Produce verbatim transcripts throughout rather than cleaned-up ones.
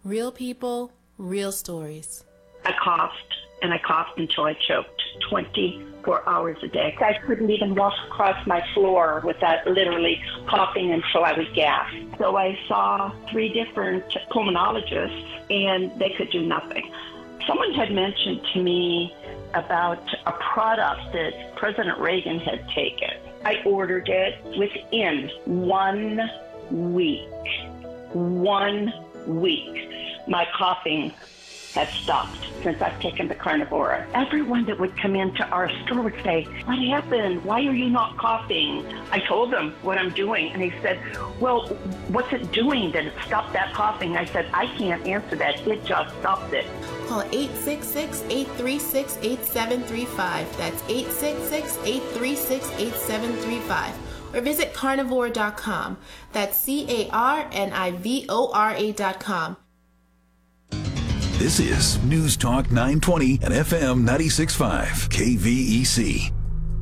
Real people, real stories. I coughed, and I coughed until I choked twenty-four hours a day. I couldn't even walk across my floor without literally coughing until I would gasp. So I saw three different pulmonologists, and they could do nothing. Someone had mentioned to me about a product that President Reagan had taken. I ordered it within one week. One week. My coughing had stopped since I've taken the Carnivora. Everyone that would come into our store would say, "What happened? Why are you not coughing?" I told them what I'm doing, and he said, "Well, what's it doing that it stopped that coughing?" I said, "I can't answer that. It just stopped it." Call eight six six, eight three six, eight seven three five. That's eight six six, eight three six, eight seven three five. Or visit carnivore dot com. That's C A R N I V O R A dot com. This is News Talk nine twenty and F M ninety-six point five, K V E C.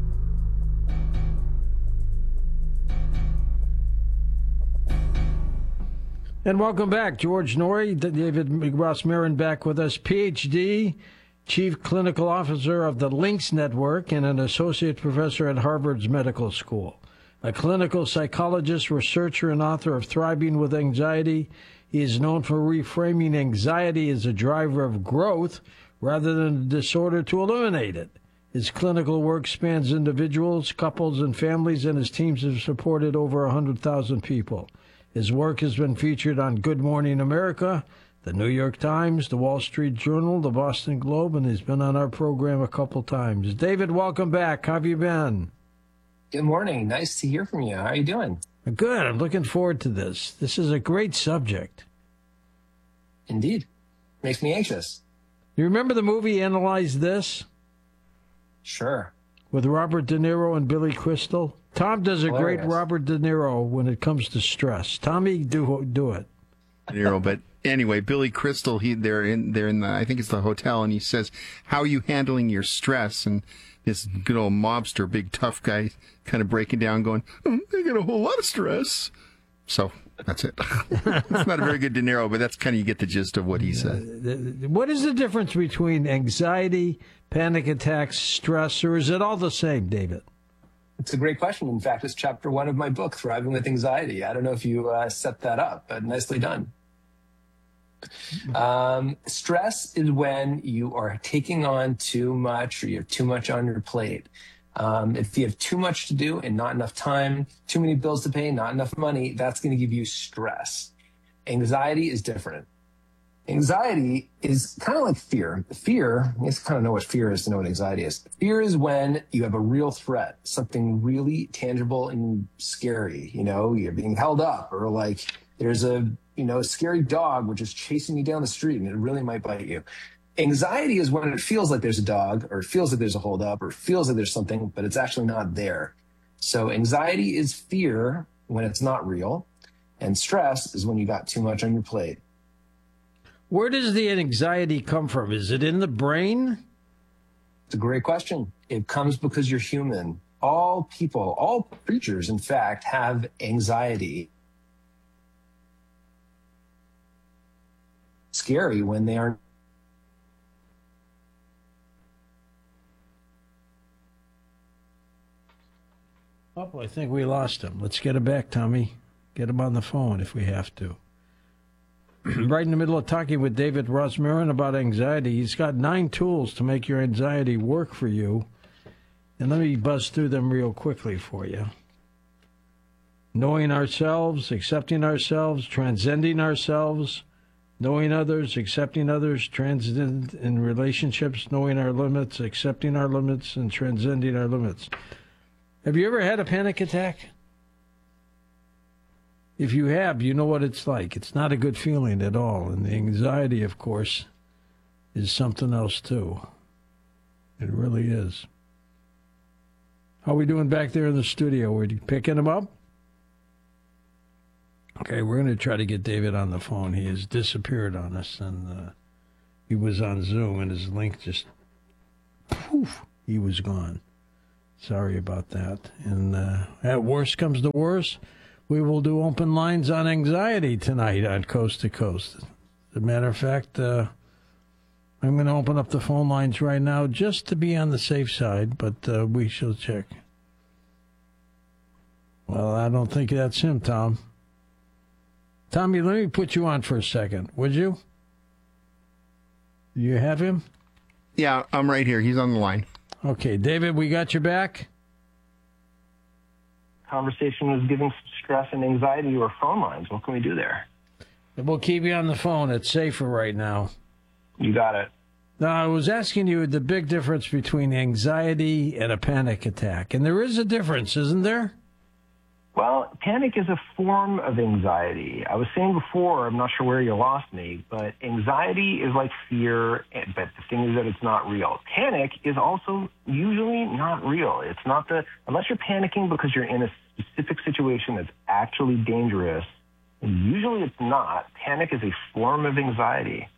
And welcome back. George Noory, David Ross-Marin back with us, P H D, Chief Clinical Officer of the Lynx Network and an Associate Professor at Harvard's Medical School. A clinical psychologist, researcher, and author of Thriving with Anxiety, he is known for reframing anxiety as a driver of growth rather than a disorder to eliminate it. His clinical work spans individuals, couples, and families, and his teams have supported over one hundred thousand people. His work has been featured on Good Morning America, the New York Times, the Wall Street Journal, the Boston Globe, and he's been on our program a couple times. David, welcome back. How have you been? Good morning. Nice to hear from you. How are you doing? Good. I'm looking forward to this. This is a great subject. Indeed. Makes me anxious. You remember the movie Analyze This? Sure. With Robert De Niro and Billy Crystal? Tom does a Hilarious. great Robert De Niro when it comes to stress. Tommy, do do it. De Niro, but anyway, Billy Crystal, he they're in they're in the I think it's the hotel, and he says, "How are you handling your stress?" And this good old mobster, big tough guy, kind of breaking down, going, oh, "I got a whole lot of stress." So that's it. It's not a very good De Niro, but that's kind of you get the gist of what he said. What is the difference between anxiety, panic attacks, stress, or is it all the same, David? It's a great question. In fact, it's chapter one of my book, Thriving with Anxiety. I don't know if you uh, set that up, but nicely done. Um, stress is when you are taking on too much or you have too much on your plate. Um, if you have too much to do and not enough time, too many bills to pay, not enough money, that's going to give you stress. Anxiety is different. Anxiety is kind of like fear. Fear, you guys kind of know what fear is to know what anxiety is. Fear is when you have a real threat, something really tangible and scary. You know, you're being held up, or like there's a, you know, scary dog which is chasing you down the street and it really might bite you. Anxiety is when it feels like there's a dog, or it feels like there's a holdup, or it feels like there's something, but it's actually not there. So anxiety is fear when it's not real, and stress is when you got too much on your plate. Where does the anxiety come from? Is it in the brain? It's a great question. It comes because you're human. All people, all creatures, in fact, have anxiety. Scary when they aren't. Oh, I think we lost him. Let's get him back, Tommy. Get him on the phone if we have to. Right in the middle of talking with David Ross-Marin about anxiety. He's got nine tools to make your anxiety work for you. And let me buzz through them real quickly for you. Knowing ourselves, accepting ourselves, transcending ourselves, knowing others, accepting others, transcend in relationships, knowing our limits, accepting our limits, and transcending our limits. Have you ever had a panic attack? If you have, you know what it's like. It's not a good feeling at all. And the anxiety, of course, is something else, too. It really is. How are we doing back there in the studio? Are you picking them up? Okay, we're going to try to get David on the phone. He has disappeared on us, and uh, he was on Zoom, and his link just, poof, he was gone. Sorry about that. And uh, at worst comes to worst, we will do open lines on anxiety tonight on Coast to Coast. As a matter of fact, uh, I'm going to open up the phone lines right now just to be on the safe side, but uh, we shall check. Well, I don't think that's him, Tom. Tommy, let me put you on for a second, would you? You have him? Yeah, I'm right here. He's on the line. Okay, David, we got your back? Conversation was giving stress and anxiety to our phone lines. What can we do there? We'll keep you on the phone. It's safer right now. You got it. Now, I was asking you the big difference between anxiety and a panic attack. And there is a difference, isn't there? Well, panic is a form of anxiety. I was saying before, I'm not sure where you lost me, but anxiety is like fear, but the thing is that it's not real. Panic is also usually not real. It's not the, unless you're panicking because you're in a specific situation that's actually dangerous, and usually it's not. Panic is a form of anxiety.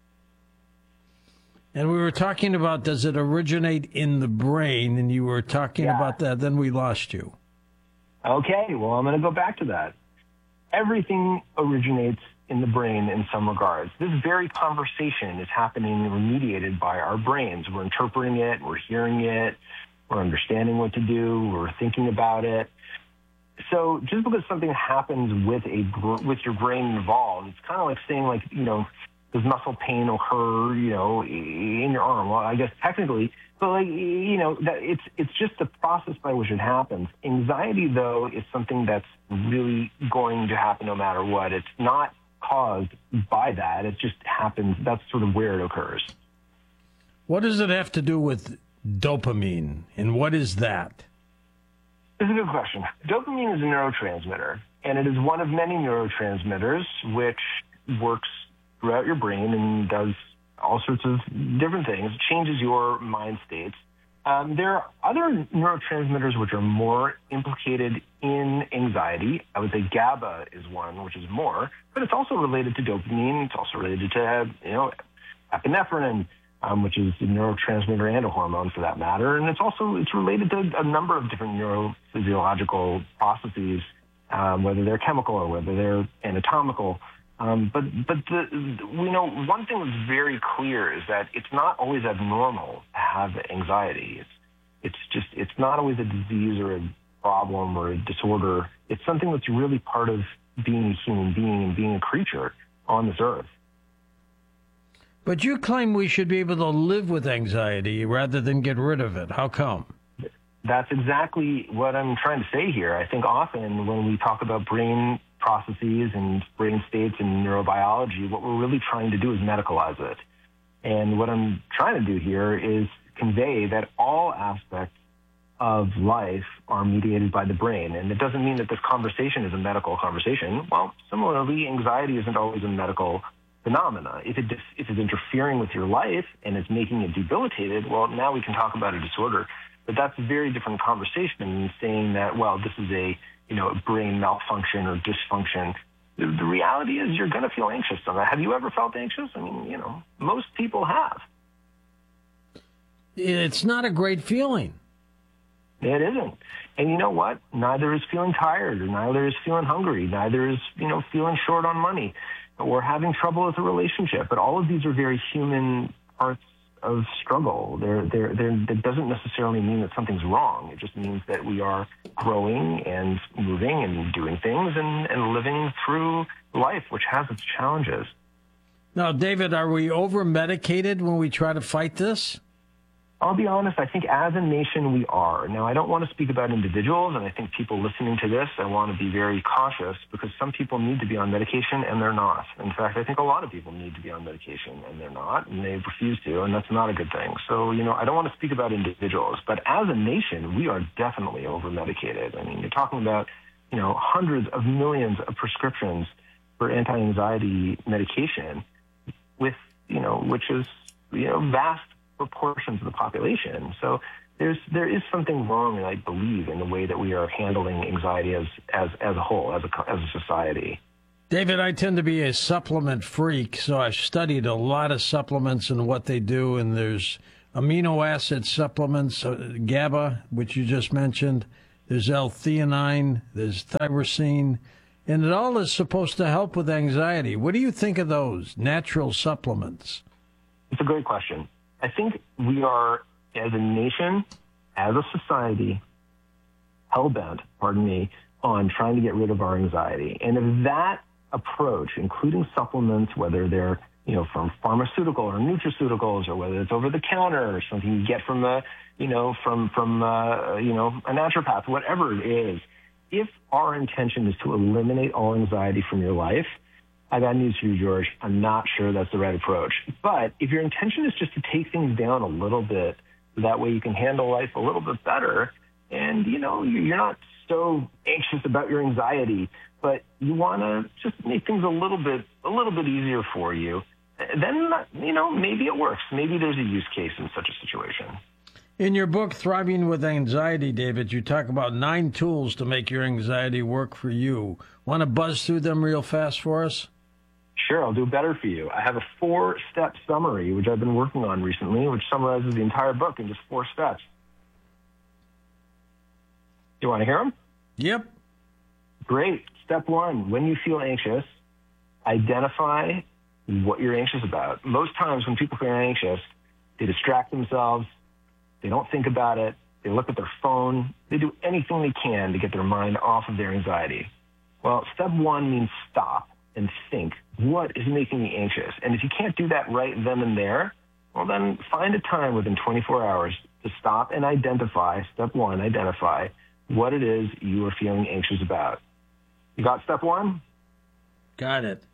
And we were talking about, does it originate in the brain? And you were talking Yeah. about that, then we lost you. Okay, well, I'm going to go back to that. Everything originates in the brain in some regards. This very conversation is happening or mediated by our brains. We're interpreting it, we're hearing it, we're understanding what to do, we're thinking about it. So just because something happens with a with your brain involved, it's kind of like saying, like, you know, does muscle pain occur, you know, in your arm? Well, I guess technically, but like, you know, that it's it's just the process by which it happens. Anxiety, though, is something that's really going to happen no matter what. It's not caused by that. It just happens. That's sort of where it occurs. What does it have to do with dopamine, and what is that? This is a good question. Dopamine is a neurotransmitter, and it is one of many neurotransmitters which works throughout your brain and does all sorts of different things, changes your mind states. Um, there are other neurotransmitters which are more implicated in anxiety. I would say GABA is one, which is more, but it's also related to dopamine. It's also related to, you know, epinephrine, um, which is a neurotransmitter and a hormone for that matter. And it's also, it's related to a number of different neurophysiological processes, um, whether they're chemical or whether they're anatomical. Um, but but the, we know one thing that's very clear is that it's not always abnormal to have anxiety. It's it's just it's not always a disease or a problem or a disorder. It's something that's really part of being a human being and being a creature on this earth. But you claim we should be able to live with anxiety rather than get rid of it. How come? That's exactly what I'm trying to say here. I think often when we talk about brain processes and brain states and neurobiology, what we're really trying to do is medicalize it. And what I'm trying to do here is convey that all aspects of life are mediated by the brain. And it doesn't mean that this conversation is a medical conversation. Well, similarly, anxiety isn't always a medical phenomena. If it if it's interfering with your life and it's making it debilitated, well, now we can talk about a disorder. But that's a very different conversation than saying that, well, this is a you know, a brain malfunction or dysfunction. The, the reality is you're going to feel anxious on that. Have you ever felt anxious? I mean, you know, most people have. It's not a great feeling. It isn't. And you know what? Neither is feeling tired, or neither is feeling hungry, neither is, you know, feeling short on money or having trouble with a relationship. But all of these are very human parts of struggle. They're, they're, they're, that doesn't necessarily mean that something's wrong. It just means that we are growing and moving and doing things and, and living through life, which has its challenges. Now, David, are we over-medicated when we try to fight this? I'll be honest, I think as a nation we are. Now, I don't want to speak about individuals, and I think people listening to this, I want to be very cautious because some people need to be on medication and they're not. In fact, I think a lot of people need to be on medication and they're not, and they refuse to, and that's not a good thing. So, you know, I don't want to speak about individuals, but as a nation, we are definitely over-medicated. I mean, you're talking about, you know, hundreds of millions of prescriptions for anti-anxiety medication with, you know, which is, you know, vast proportions of the population. So there's there is something wrong, I believe, in the way that we are handling anxiety as as as a whole, as a as a society. David, I tend to be a supplement freak, so I've studied a lot of supplements and what they do, and there's amino acid supplements, uh, GABA, which you just mentioned. There's L-theanine, there's tyrosine, And it all is supposed to help with anxiety. What do you think of those natural supplements? It's a great question. I think we are, as a nation, as a society, hell-bent, pardon me, on trying to get rid of our anxiety. And if that approach, including supplements, whether they're, you know, from pharmaceutical or nutraceuticals, or whether it's over the counter or something you get from a, you know, from, from, uh, you know, a naturopath, whatever it is, if our intention is to eliminate all anxiety from your life, I got news for you, George. I'm not sure that's the right approach. But if your intention is just to take things down a little bit, so that way you can handle life a little bit better, and, you know, you're not so anxious about your anxiety, but you want to just make things a little bit, a little bit easier for you, then, you know, maybe it works. Maybe there's a use case in such a situation. In your book, Thriving with Anxiety, David, you talk about nine tools to make your anxiety work for you. Want to buzz through them real fast for us? Sure, I'll do better for you. I have a four-step summary, which I've been working on recently, which summarizes the entire book in just four steps. You want to hear them? Yep. Great. Step one, when you feel anxious, identify what you're anxious about. Most times when people feel anxious, they distract themselves, they don't think about it, they look at their phone, they do anything they can to get their mind off of their anxiety. Well, step one means stop and think, what is making me anxious? And if you can't do that right then and there, well, then find a time within twenty-four hours to stop and identify, step one, identify what it is you are feeling anxious about. You got step one? Got it.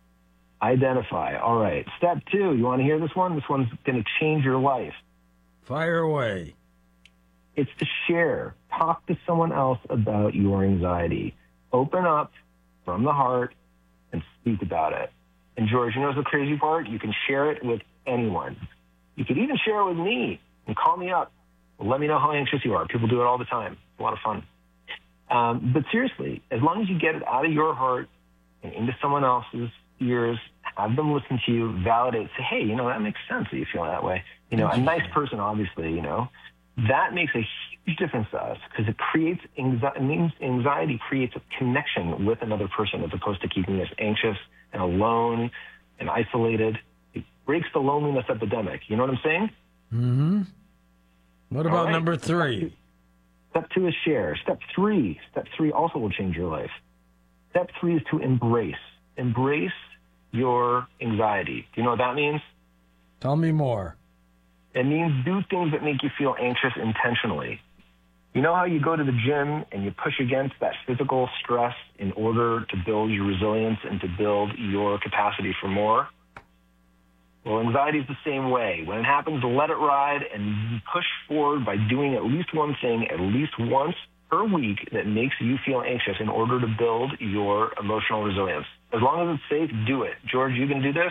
Identify. All right. Step two, you want to hear this one? This one's going to change your life. Fire away. It's to share. Talk to someone else about your anxiety. Open up from the heart and speak about it. And George, you know the crazy part? You can share it with anyone. You could even share it with me and call me up. Let me know how anxious you are. People do it all the time. It's a lot of fun. Um, but seriously, as long as you get it out of your heart and into someone else's ears, have them listen to you, validate, say, hey, you know, that makes sense that you feel that way. You know, a nice person, obviously, you know, that makes a huge difference to us because it creates anxiety, it means anxiety creates a connection with another person as opposed to keeping us anxious and alone and isolated. It breaks the loneliness epidemic. You know what I'm saying? Mm-hmm. What about right. number three? Step two is share. Step three, step three also will change your life. Step three is to embrace. Embrace your anxiety. Do you know what that means? Tell me more. It means do things that make you feel anxious intentionally. You know how you go to the gym and you push against that physical stress in order to build your resilience and to build your capacity for more? Well, anxiety is the same way. When it happens, let it ride and push forward by doing at least one thing at least once per week that makes you feel anxious in order to build your emotional resilience. As long as it's safe, do it. George, you can do this?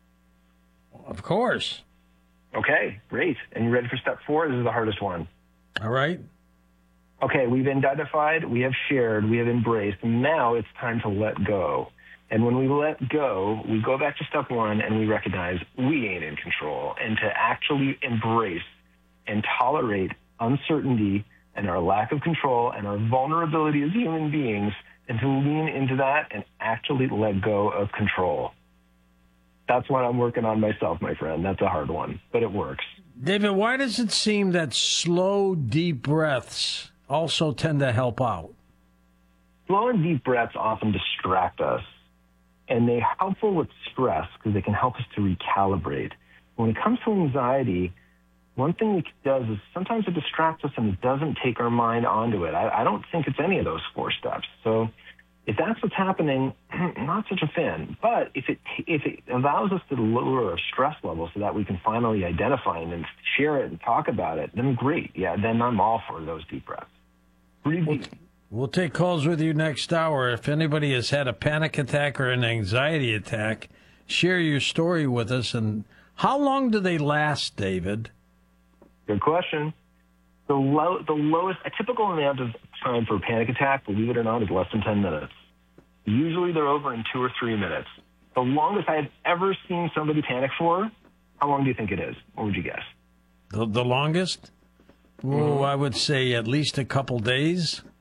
Of course. Okay, great. And you ready for step four? This is the hardest one. All right. Okay, we've identified, we have shared, we have embraced. Now it's time to let go. And when we let go, we go back to step one and we recognize we ain't in control, and to actually embrace and tolerate uncertainty and our lack of control and our vulnerability as human beings, and to lean into that and actually let go of control. That's what I'm working on myself, my friend. That's a hard one, but it works. David, why does it seem that slow, deep breaths also tend to help out? Slow and deep breaths often distract us, and they're helpful with stress because they can help us to recalibrate. When it comes to anxiety, one thing it does is sometimes it distracts us and it doesn't take our mind onto it. I, I don't think it's any of those four steps. So if that's what's happening, I'm not such a fan. But if it if it allows us to lower our stress level so that we can finally identify and then share it and talk about it, then great. Yeah, then I'm all for those deep breaths. Breathe We'll, deep. we'll take calls with you next hour. If anybody has had a panic attack or an anxiety attack, share your story with us. And how long do they last, David? Good question. The low, the lowest, a typical amount of time for a panic attack, believe it or not, is less than ten minutes. Usually they're over in two or three minutes. The longest I have ever seen somebody panic for, how long do you think it is? What would you guess? The, the longest? Oh, I would say at least a couple days.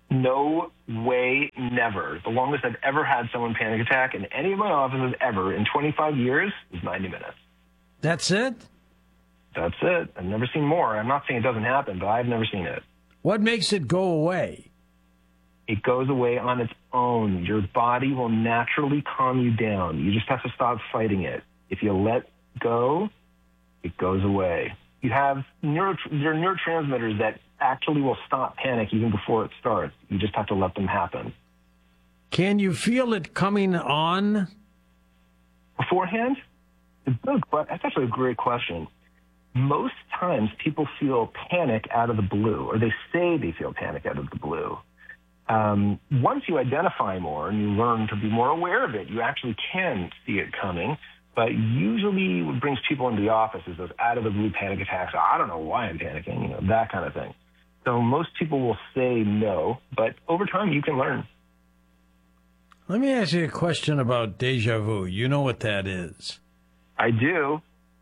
No way, never. The longest I've ever had someone panic attack in any of my offices ever in twenty-five years is ninety minutes. That's it? That's it. I've never seen more. I'm not saying it doesn't happen, but I've never seen it. What makes it go away? It goes away on its own. Your body will naturally calm you down. You just have to stop fighting it. If you let go, it goes away. You have neuro, there are neurotransmitters that actually will stop panic even before it starts. You just have to let them happen. Can you feel it coming on? Beforehand? That's actually a great question. Most times people feel panic out of the blue, or they say they feel panic out of the blue. Um, once you identify more and you learn to be more aware of it, you actually can see it coming. But usually what brings people into the office is those out-of-the-blue panic attacks. I don't know why I'm panicking, you know, that kind of thing. So most people will say no, but over time you can learn. Let me ask you a question about deja vu. You know what that is? I do.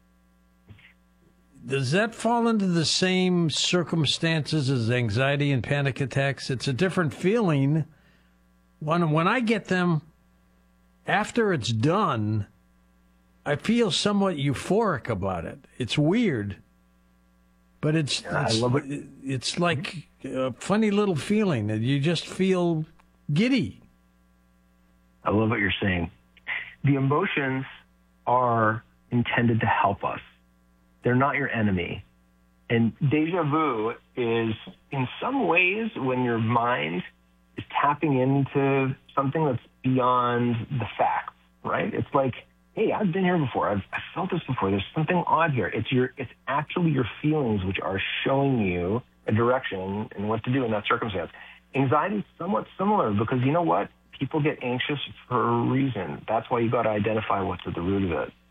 Does that fall into the same circumstances as anxiety and panic attacks? It's a different feeling. When, when I get them, after it's done, I feel somewhat euphoric about it. It's weird, but it's Yeah, it's, I love it. it's like a funny little feeling that you just feel giddy. I love what you're saying. The emotions are intended to help us. They're not your enemy. And deja vu is, in some ways, when your mind is tapping into something that's beyond the facts, right? It's like, hey, I've been here before. I've, I've felt this before. There's something odd here. It's your, it's actually your feelings which are showing you a direction and what to do in that circumstance. Anxiety is somewhat similar because you know what? People get anxious for a reason. That's why you got to identify what's at the root of it.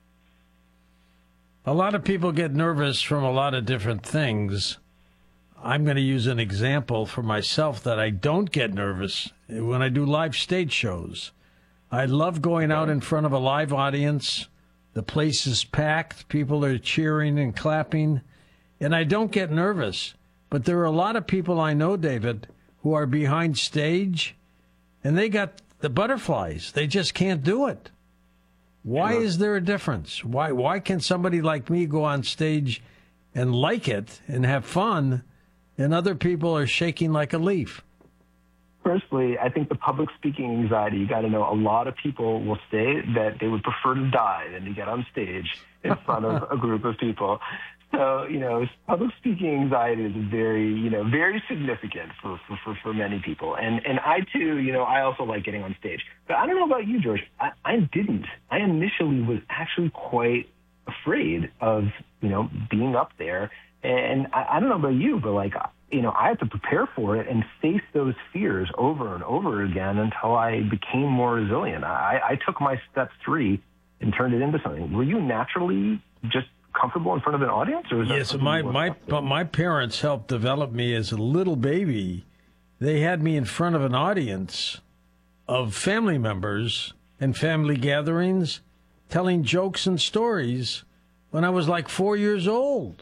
A lot of people get nervous from a lot of different things. I'm going to use an example for myself that I don't get nervous when I do live stage shows. I love going out in front of a live audience. The place is packed. People are cheering and clapping. And I don't get nervous. But there are a lot of people I know, David, who are behind stage, and they got the butterflies. They just can't do it. Why Sure. is there a difference? Why why can somebody like me go on stage and like it and have fun, and other people are shaking like a leaf? Firstly, I think the public speaking anxiety, you got to know a lot of people will say that they would prefer to die than to get on stage in front of a group of people. So, you know, public speaking anxiety is very, you know, very significant for, for, for, for many people. And, and I, too, you know, I also like getting on stage. But I don't know about you, George. I, I didn't. I initially was actually quite afraid of, you know, being up there. And I, I don't know about you, but, like, you know, I had to prepare for it and face those fears over and over again until I became more resilient. I, I took my step three and turned it into something. Were you naturally just comfortable in front of an audience? Or was Yes, that my my but my parents helped develop me as a little baby. They had me in front of an audience of family members and family gatherings, telling jokes and stories when I was like four years old.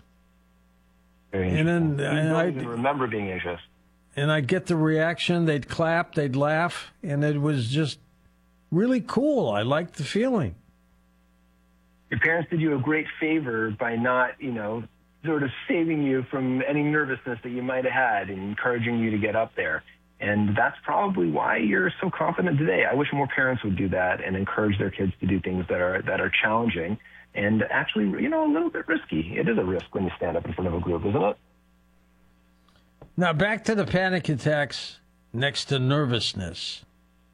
Very And then interesting. and You don't I even remember being anxious. and I'd get the reaction. They'd clap, they'd laugh, and it was just really cool. I liked the feeling. Your parents did you a great favor by not, you know, sort of saving you from any nervousness that you might have had and encouraging you to get up there. And that's probably why you're so confident today. I wish more parents would do that and encourage their kids to do things that are that are challenging and actually, you know, a little bit risky. It is a risk when you stand up in front of a group, isn't it? Now, back to the panic attacks next to nervousness.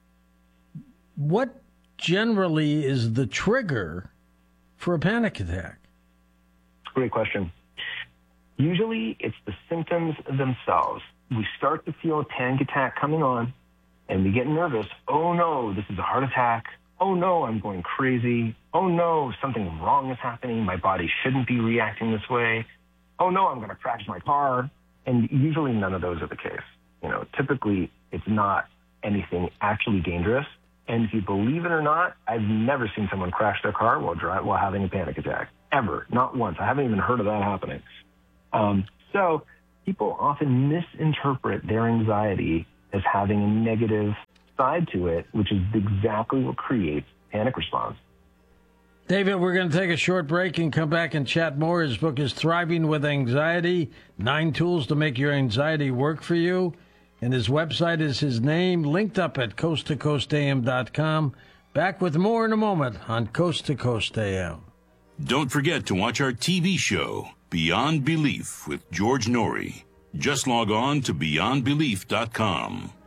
What generally is the trigger for a panic attack? Great question. Usually it's the symptoms themselves. We start to feel a panic attack coming on and we get nervous. Oh no, this is a heart attack. Oh no, I'm going crazy. Oh no, something wrong is happening. My body shouldn't be reacting this way. Oh no, I'm going to crash my car. And usually none of those are the case. You know, typically it's not anything actually dangerous. And if you believe it or not, I've never seen someone crash their car while drive, while having a panic attack. Ever. Not once. I haven't even heard of that happening. Um, so people often misinterpret their anxiety as having a negative side to it, which is exactly what creates panic response. David, we're going to take a short break and come back and chat more. His book is Thriving with Anxiety, Nine Tools to Make Your Anxiety Work for You. And his website is his name, linked up at coast to coast a m dot com. Back with more in a moment on Coast to Coast A M. Don't forget to watch our T V show, Beyond Belief, with George Norrie. Just log on to beyond belief dot com.